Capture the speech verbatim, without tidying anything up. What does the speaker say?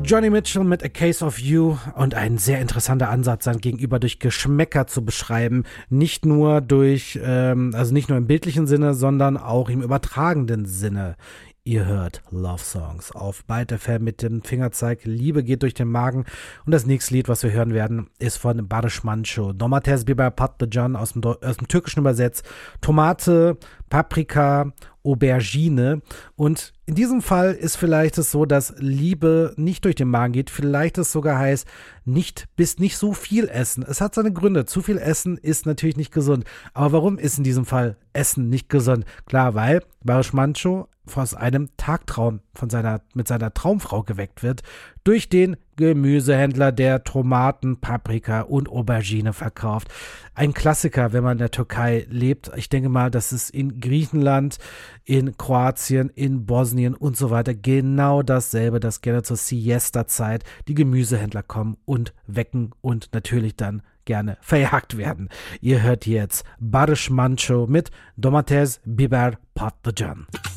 Johnny Mitchell mit A Case of You und ein sehr interessanter Ansatz, sein Gegenüber durch Geschmäcker zu beschreiben. Nicht nur durch, ähm, also nicht nur im bildlichen Sinne, sondern auch im übertragenden Sinne. Ihr hört Love Songs auf Byte F M mit dem Fingerzeig Liebe geht durch den Magen. Und das nächste Lied, was wir hören werden, ist von Barış Manço. Domates, biber, patlıcan, aus dem, aus dem Türkischen übersetzt. Tomate, Paprika, Aubergine. Und in diesem Fall ist vielleicht es so, dass Liebe nicht durch den Magen geht. Vielleicht es sogar heißt, nicht bis nicht so viel essen. Es hat seine Gründe. Zu viel Essen ist natürlich nicht gesund. Aber warum ist in diesem Fall Essen nicht gesund? Klar, weil Barış Manço aus einem Tagtraum von seiner, mit seiner Traumfrau geweckt wird, durch den Gemüsehändler, der Tomaten, Paprika und Aubergine verkauft. Ein Klassiker, wenn man in der Türkei lebt. Ich denke mal, dass es in Griechenland, in Kroatien, in Bosnien und so weiter genau dasselbe, dass gerne zur Siesta-Zeit die Gemüsehändler kommen und wecken und natürlich dann gerne verjagt werden. Ihr hört jetzt Barış Manço mit Domates, biber, patlıcan.